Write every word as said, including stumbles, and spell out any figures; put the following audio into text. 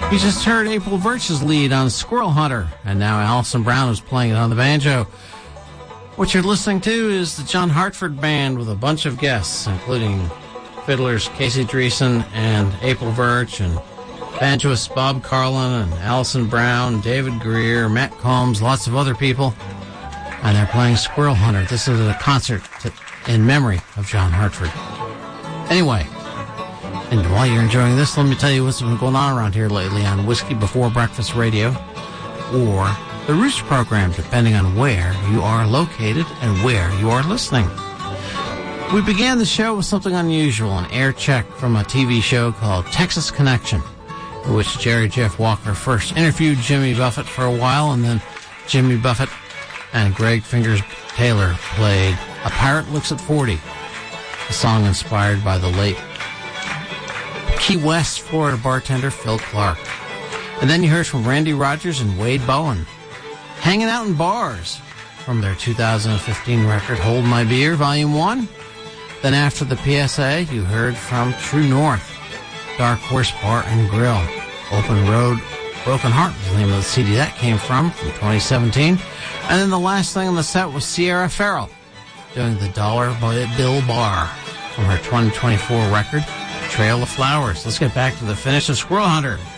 You just heard April Birch's lead on Squirrel Hunter, and now Alison Brown is playing it on the banjo. What you're listening to is the John Hartford Band with a bunch of guests, including fiddlers Casey Dreesen and April Birch, and banjoists Bob Carlin and Alison Brown, David Greer, Matt Combs, lots of other people. And they're playing Squirrel Hunter. This is a concert to, in memory of John Hartford. Anyway, and while you're enjoying this, let me tell you what's been going on around here lately on Whiskey Before Breakfast Radio or the Rooster program, depending on where you are located and where you are listening. We began the show with something unusual, an air check from a T V show called Texas Connection, in which Jerry Jeff Walker first interviewed Jimmy Buffett for a while, and then Jimmy Buffett and Greg Fingers Taylor played A Pirate Looks at forty, a song inspired by the late Key West, Florida bartender Phil Clark. And then you heard from Randy Rogers and Wade Bowen, Hanging Out in Bars, from their two thousand fifteen record Hold My Beer, Volume one. Then after the P S A, you heard from True North, Dark Horse Bar and Grill. Open Road, Broken Heart was the name of the C D that came from, from twenty seventeen. And then the last thing on the set was Sierra Farrell, doing the Dollar Bill Bar from her twenty twenty-four record, Trail of Flowers. Let's get back to the finish of Squirrel Hunter.